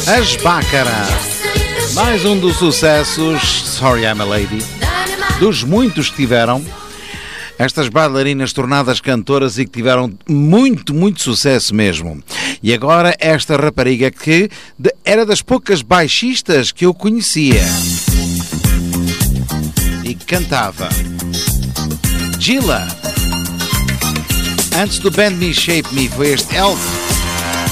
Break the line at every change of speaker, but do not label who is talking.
As Bácara, mais um dos sucessos, Sorry I'm a Lady, dos muitos que tiveram. Estas bailarinas tornadas cantoras e que tiveram muito, muito sucesso mesmo. E agora esta rapariga que era das poucas baixistas que eu conhecia e cantava. Gila. Antes do Bend Me, Shape Me foi este Elf.